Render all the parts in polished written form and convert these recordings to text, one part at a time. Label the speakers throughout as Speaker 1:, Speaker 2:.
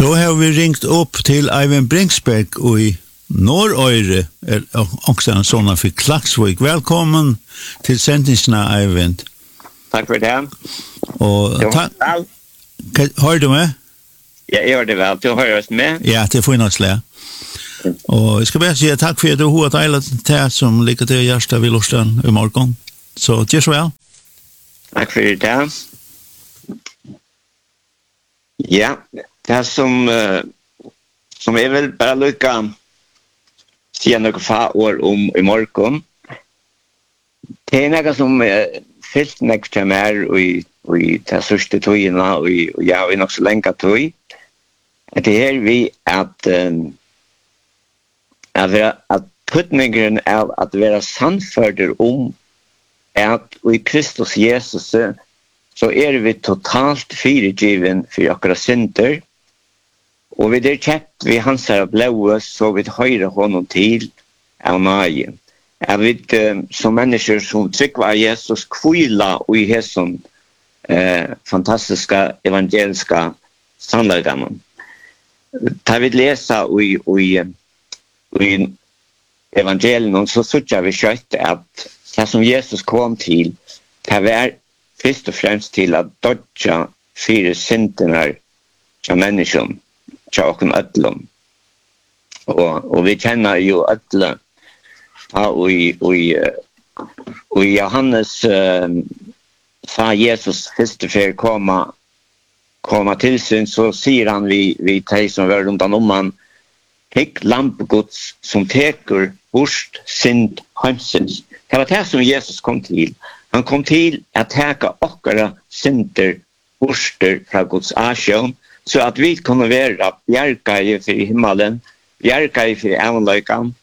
Speaker 1: Så har vi ringt upp till Eivind Bringsberg i Norrøyre, också en sån för Klaksvik. Välkommen till sändningarna, Eivind.
Speaker 2: Tack för det.
Speaker 1: Och hör du med?
Speaker 2: Ja, jag hör det väl. Du hör oss med?
Speaker 1: Ja, det får jag slä. Och jag ska bara säga tack för att du har tagit det som ligger till hjärsta vid Lorsten i morgon. Så det är så väl.
Speaker 2: Tack för det. Ja, det som jag vill bara lycka säga några få år om i morgon. Det är något som fyllt mig till mer i det sista tøyene och jag är nog så länge tøy. Det är vi att putningen av att vara sannförder om att i Kristus Jesus så är vi totalt frigiven för våra synder. Och vi det kött vi hans här blåa så vi höra honom till av nagen. Jag vet som människor som tycker Jesus kvila och i häson fantastiska evangeliska sannläggarna. Ta vi läsa i evangelien så söker vi kött att det som Jesus kom till det var först och främst till att dodja fyra synderna av människan och ödlom. Och vi känner ju ödlom och Johannes sa Jesus först för komma till sin så säger han vi tar som var runt om man hick lampgods som teker bort synd hemsens. Det var det som Jesus kom till. Han kom till att täcka åkara synder borster från Guds asjon så att vi kunde vara bjärka för himmelen, bjärka för ävenlökan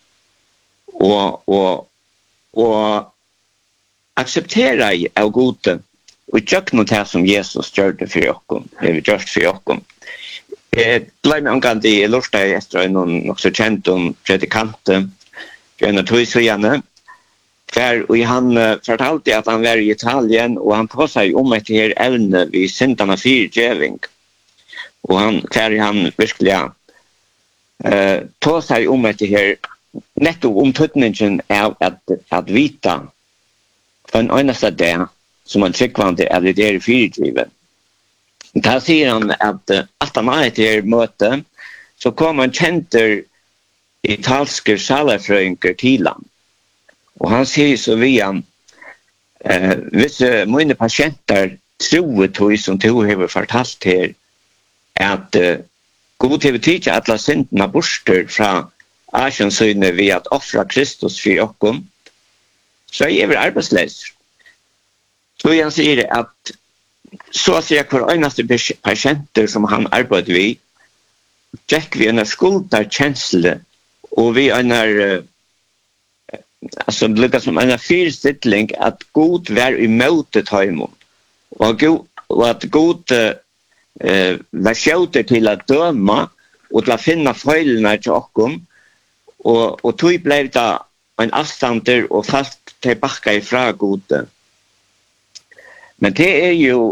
Speaker 2: och acceptera av goden och jag nog det som Jesus gjorde för oss. Det vi gjort för oss. Lägg mig omgående i Lorsta efter någon också känt om predikanten Björn Tuisujane. Och han fortalte att han var i Italien och han tog sig om ett här ämne vid syndarna fyrtjäving. Och han verkligen tog sig om ett här netto om tutningen är att vita för en enaste dag som man tryckvande är det där fyrtjäving. Där säger han att han har ett här möte så kommer en känter italsker salafröjningar till han. Och han säger så via vissa mina patienter tror som du har fortalt här att god till betyder att alla synderna borster från asjonsyne via att offra Kristus för oss. Så är vi arbetslös. Så han säger att så säger kvar enaste patienter som han arbetar vid check vi en skuldkänsla och vi är alltså lyckas som en fyrstittling att god var emot det hemon och att god var skjuter till att döma och till att finna fejlerna till oss och tog blev det en avstander och fast tillbaka ifrån god. Men det är ju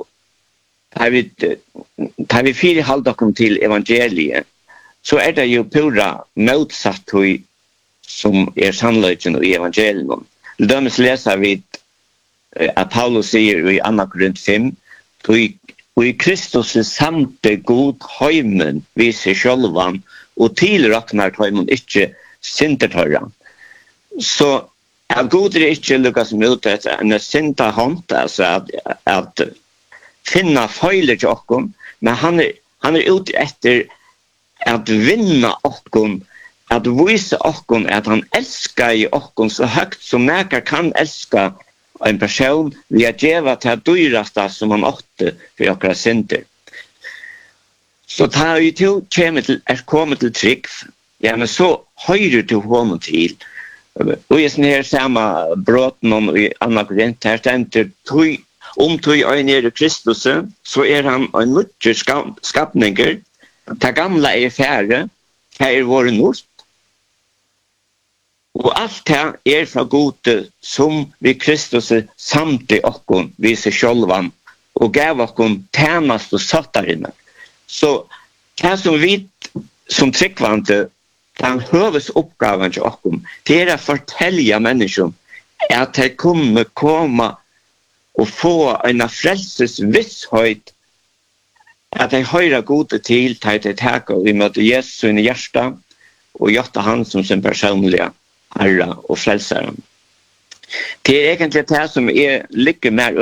Speaker 2: tar vi fyra halvdagar till evangeliet så är det ju pura motsatt som sannolikheten i evangelien. Dömes läser vi att Paulus säger i 2 Korint 5 och i Kristus samte god heimen vid sig självan och tillraknar heimen inte syndertörran. Så av god är inte lyckas mot en synda hand alltså att finna fejler till oss men han är ute efter att vinna oss att visa oss att han älskar i oss så högt som näkar kan älska en person via geva till att dyraste som han åtte för våra synder. Så tar vi till kommer till trygg. Ja, men så höjer du honom till. Och i sån här samma brotten om i 2 Korint här ständer om tog en i Kristus så är han en mycket skapninger. Det gamla är färre. Här är vår nord. Och allt det är från gode som vi Kristus samte oss vid sig själva och gav oss tjänast och sattarinnar. Så Det som vi som tryggvante, den høves oppgaven til oss, det å fortelle mennesker at de kunne komme og få en frelsesvisshet at de høyre gode til til de taker vi møter Jesus i hjertet og gjør han som sin personlige herre og frelsere. Det egentlig det som ligger mer